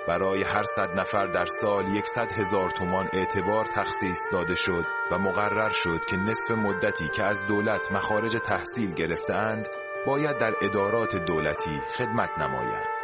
برای هر 100 نفر در سال 100,000 تومان اعتبار تخصیص داده شد و مقرر شد که نصف مدتی که از دولت مخارج تحصیل گرفتند باید در ادارات دولتی خدمت نمایند.